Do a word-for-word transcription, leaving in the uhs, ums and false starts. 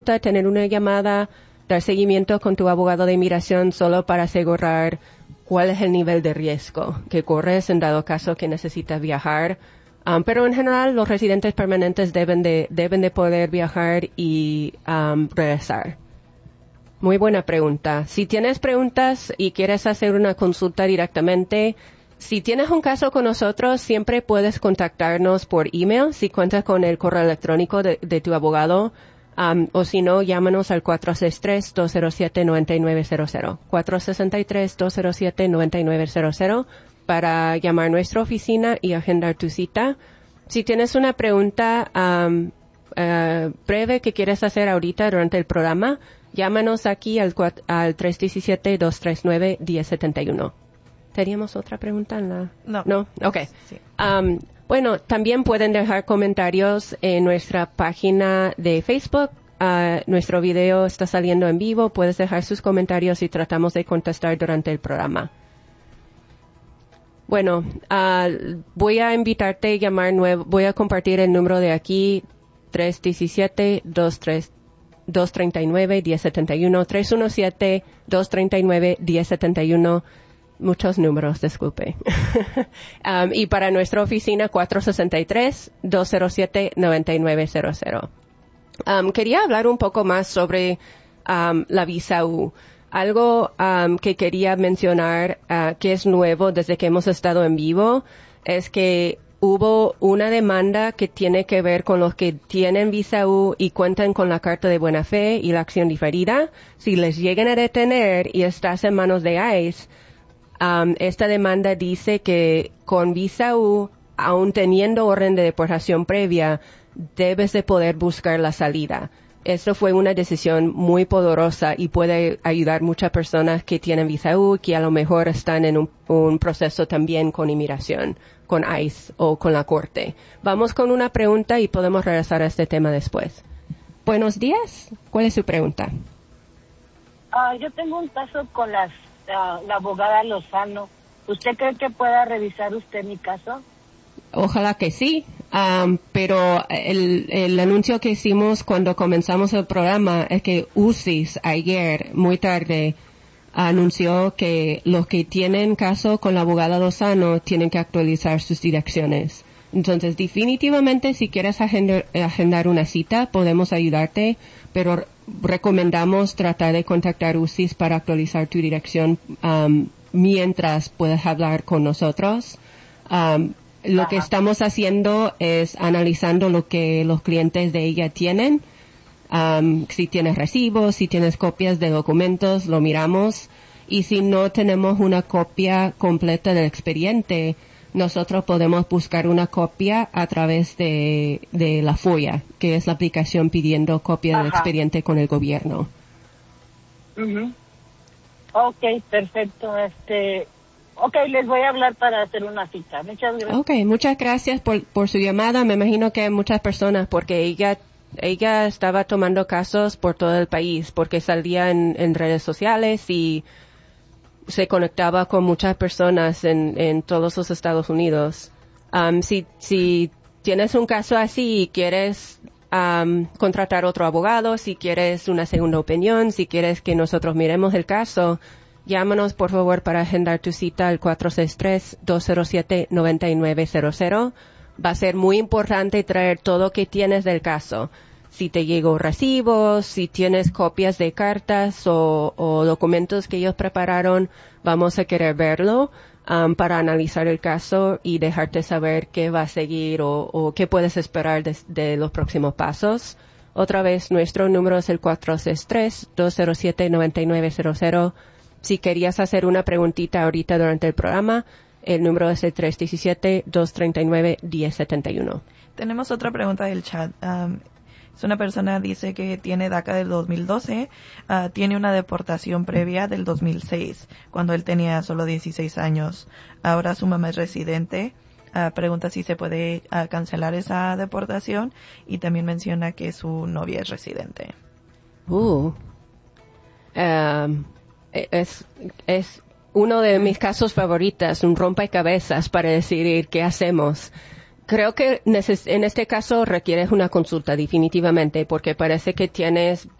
tener una llamada, dar seguimiento con tu abogado de inmigración solo para asegurar cuál es el nivel de riesgo que corres en dado caso que necesitas viajar. Um, pero en general los residentes permanentes deben de, deben de poder viajar y um, regresar. Muy buena pregunta. Si tienes preguntas y quieres hacer una consulta directamente, si tienes un caso con nosotros, siempre puedes contactarnos por email si cuentas con el correo electrónico de, de tu abogado. Um, o si no, llámanos al cuatro seis tres, dos cero siete, nueve nueve cero cero. cuatro seis tres, dos cero siete, nueve nueve cero cero para llamar a nuestra oficina y agendar tu cita. Si tienes una pregunta um, uh, breve que quieres hacer ahorita durante el programa, llámanos aquí al, al tres uno siete, dos tres nueve, uno cero siete uno. ¿Teníamos otra pregunta en la...? No. ¿No? Ok. Sí. Um, bueno, también pueden dejar comentarios en nuestra página de Facebook. Uh, nuestro video está saliendo en vivo. Puedes dejar sus comentarios y tratamos de contestar durante el programa. Bueno, uh, voy a invitarte a llamar nuevo. Voy a compartir el número de aquí, tres uno siete, dos tres nueve, uno cero siete uno, tres uno siete, dos tres nueve, uno cero siete uno. Muchos números, disculpe. um, y para nuestra oficina, cuatro seis tres, dos cero siete, nueve nueve cero cero. Um, quería hablar un poco más sobre um, la visa U. Algo um, que quería mencionar uh, que es nuevo desde que hemos estado en vivo es que hubo una demanda que tiene que ver con los que tienen visa U y cuentan con la carta de buena fe y la acción diferida. Si les llegan a detener y estás en manos de ICE, Um, esta demanda dice que con visa U, aun teniendo orden de deportación previa, debes de poder buscar la salida. Esto fue una decisión muy poderosa y puede ayudar a muchas personas que tienen visa U, que a lo mejor están en un, un proceso también con inmigración, con ICE o con la corte. Vamos con una pregunta y podemos regresar a este tema después. Buenos días. ¿Cuál es su pregunta? Uh, yo tengo un caso con las Uh, la abogada Lozano. ¿Usted cree que pueda revisar usted mi caso? Ojalá que sí, um, pero el, el anuncio que hicimos cuando comenzamos el programa es que U C I S ayer, muy tarde, anunció que los que tienen caso con la abogada Lozano tienen que actualizar sus direcciones. Entonces, definitivamente, si quieres agendar, agendar una cita, podemos ayudarte, pero recomendamos tratar de contactar U C I S para actualizar tu dirección um, mientras puedes hablar con nosotros. Um, lo Ajá. que estamos haciendo es analizando lo que los clientes de ella tienen. Um, si tienes recibos, si tienes copias de documentos, lo miramos. Y si no tenemos una copia completa del expediente, nosotros podemos buscar una copia a través de, de la FOIA, que es la aplicación pidiendo copia Ajá. del expediente con el gobierno. Uh-huh. Ok, perfecto. Este, ok, les voy a hablar para hacer una cita. Muchas gracias. Ok, muchas gracias por, por su llamada. Me imagino que hay muchas personas porque ella ella estaba tomando casos por todo el país porque salía en, en redes sociales y se conectaba con muchas personas en, en todos los Estados Unidos. Um, si, si tienes un caso así y quieres um, contratar otro abogado, si quieres una segunda opinión, si quieres que nosotros miremos el caso, llámanos por favor para agendar tu cita al cuatro seis tres, dos cero siete, nueve nueve cero cero. Va a ser muy importante traer todo lo que tienes del caso. Si te llegó recibos, si tienes copias de cartas o, o documentos que ellos prepararon, vamos a querer verlo um, para analizar el caso y dejarte saber qué va a seguir o, o qué puedes esperar de, de los próximos pasos. Otra vez, nuestro número es el cuatro seis tres, dos cero siete, nueve nueve cero cero. Si querías hacer una preguntita ahorita durante el programa, el número es el tres uno siete, dos tres nueve, uno cero siete uno. Tenemos otra pregunta del chat. Um, es una persona dice que tiene DACA del dos mil doce, uh, tiene una deportación previa del dos mil seis, cuando él tenía solo dieciséis años. Ahora su mamá es residente. Uh, pregunta si se puede uh, cancelar esa deportación y también menciona que su novia es residente. Uh, um, es, es uno de mis casos favoritos, un rompecabezas para decidir qué hacemos. Creo que neces- en este caso requieres una consulta definitivamente porque parece que tienes